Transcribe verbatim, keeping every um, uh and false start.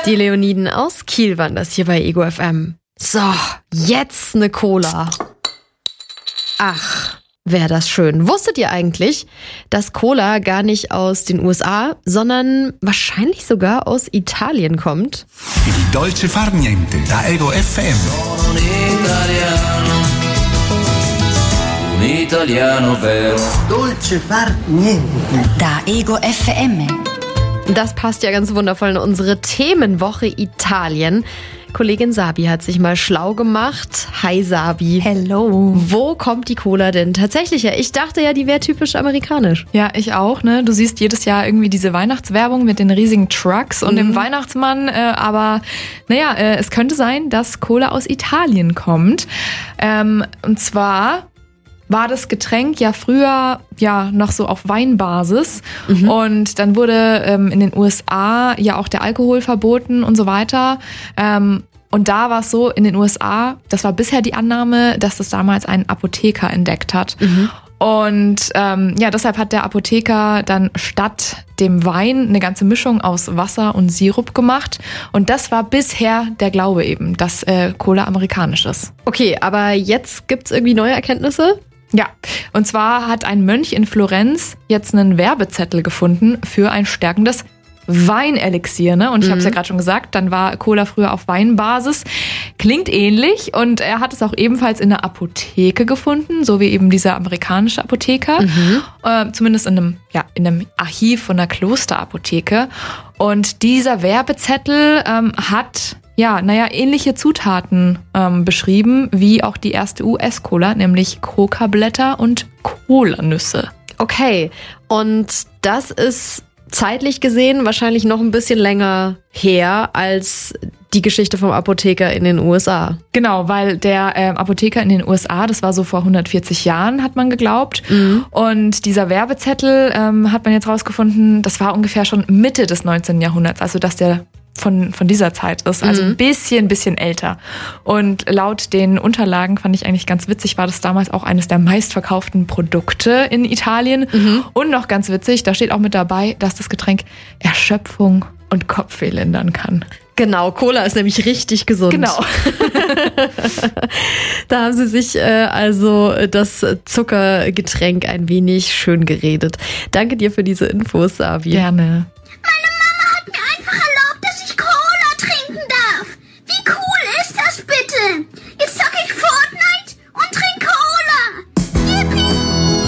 Die Leoniden aus Kiel waren das hier bei Ego F M. So, jetzt eine Cola. Ach, wäre das schön. Wusstet ihr eigentlich, dass Cola gar nicht aus den U S A, sondern wahrscheinlich sogar aus Italien kommt? Il dolce far niente da Ego F M. Un italiano, un italiano vero. Dolce far niente da Ego F M. Das passt ja ganz wundervoll in unsere Themenwoche Italien. Kollegin Sabi hat sich mal schlau gemacht. Hi Sabi. Hello. Wo kommt die Cola denn tatsächlich her? Ich dachte ja, die wäre typisch amerikanisch. Ja, ich auch, ne? Du siehst jedes Jahr irgendwie diese Weihnachtswerbung mit den riesigen Trucks und mhm. dem Weihnachtsmann. Äh, aber naja, äh, es könnte sein, dass Cola aus Italien kommt. Ähm, und zwar war das Getränk ja früher ja noch so auf Weinbasis mhm. und dann wurde ähm, in den U S A ja auch der Alkohol verboten und so weiter. Ähm, und da war es so, in den U S A, das war bisher die Annahme, dass das damals ein Apotheker entdeckt hat. Mhm. Und ähm, ja, deshalb hat der Apotheker dann statt dem Wein eine ganze Mischung aus Wasser und Sirup gemacht. Und das war bisher der Glaube eben, dass äh, Cola amerikanisch ist. Okay, aber jetzt gibt's irgendwie neue Erkenntnisse? Ja, und zwar hat ein Mönch in Florenz jetzt einen Werbezettel gefunden für ein stärkendes Weinelixier, ne? Und ich mhm. habe es ja gerade schon gesagt, dann war Cola früher auf Weinbasis. Klingt ähnlich und er hat es auch ebenfalls in einer Apotheke gefunden, so wie eben dieser amerikanische Apotheker. Mhm. Äh, zumindest in einem, ja, in einem Archiv von einer Klosterapotheke. Und dieser Werbezettel ähm, hat ja, naja, ähnliche Zutaten ähm, beschrieben wie auch die erste U S-Cola, nämlich Kokablätter und Kolanüsse. Okay, und das ist zeitlich gesehen wahrscheinlich noch ein bisschen länger her als die Geschichte vom Apotheker in den U S A. Genau, weil der äh, Apotheker in den U S A, das war so vor hundertvierzig Jahren, hat man geglaubt. Mhm. Und dieser Werbezettel ähm, hat man jetzt rausgefunden, das war ungefähr schon Mitte des neunzehnten Jahrhunderts, also dass der von von dieser Zeit ist, also mhm. ein bisschen, bisschen älter. Und laut den Unterlagen, fand ich eigentlich ganz witzig, war das damals auch eines der meistverkauften Produkte in Italien. Mhm. Und noch ganz witzig, da steht auch mit dabei, dass das Getränk Erschöpfung und Kopfweh lindern kann. Genau, Cola ist nämlich richtig gesund. Genau. Da haben sie sich äh, also das Zuckergetränk ein wenig schön geredet. Danke dir für diese Infos, Sabi. Gerne.